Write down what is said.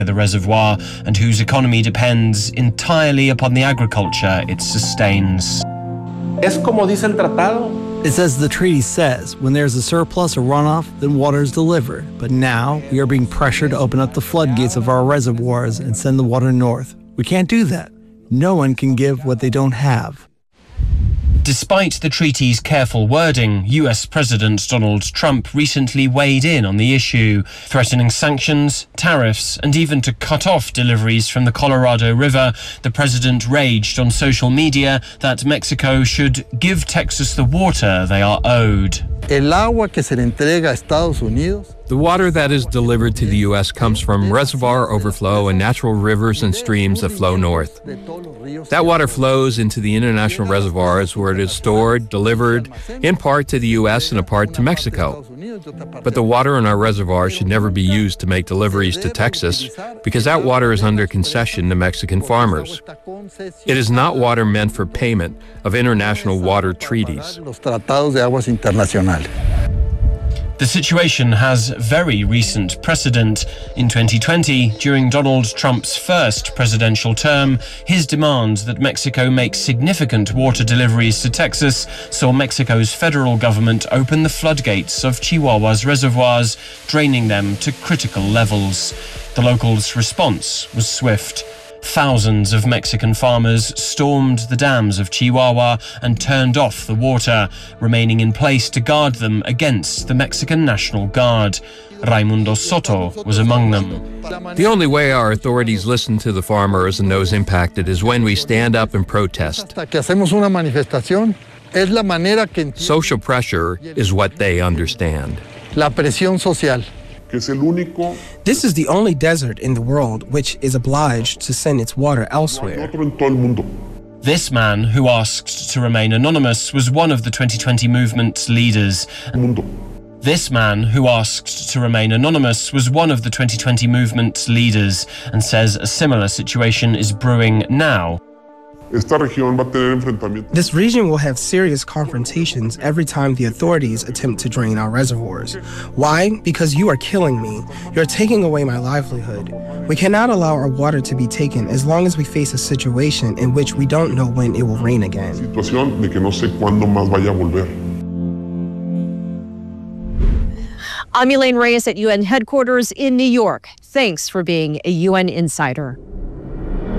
the reservoir and whose economy depends entirely upon the agriculture it sustains. Es como dice el tratado. It's as the treaty says, when there's a surplus or runoff, then water is delivered. But now we are being pressured to open up the floodgates of our reservoirs and send the water north. We can't do that. No one can give what they don't have. Despite the treaty's careful wording, US President Donald Trump recently weighed in on the issue, threatening sanctions, tariffs, and even to cut off deliveries from the Colorado River. The president raged on social media that Mexico should give Texas the water they are owed. El agua que se le entrega a Estados Unidos. The water that is delivered to the U.S. comes from reservoir overflow and natural rivers and streams that flow north. That water flows into the international reservoirs where it is stored, delivered, in part to the U.S. and a part to Mexico. But the water in our reservoirs should never be used to make deliveries to Texas because that water is under concession to Mexican farmers. It is not water meant for payment of international water treaties. The situation has very recent precedent. In 2020, during Donald Trump's first presidential term, his demand that Mexico make significant water deliveries to Texas saw Mexico's federal government open the floodgates of Chihuahua's reservoirs, draining them to critical levels. The locals' response was swift. Thousands of Mexican farmers stormed the dams of Chihuahua and turned off the water, remaining in place to guard them against the Mexican National Guard. Raimundo Soto was among them. The only way our authorities listen to the farmers and those impacted is when we stand up and protest. Social pressure is what they understand. La presión social. This is the only desert in the world which is obliged to send its water elsewhere. This man, who asked to remain anonymous, was one of the 2020 movement's leaders. This man, who asked to remain anonymous, was one of the 2020 movement's leaders and says a similar situation is brewing now. This region will have serious confrontations every time the authorities attempt to drain our reservoirs. Why? Because you are killing me. You're taking away my livelihood. We cannot allow our water to be taken as long as we face a situation in which we don't know when it will rain again. I'm Elaine Reyes at UN headquarters in New York. Thanks for being a UN insider.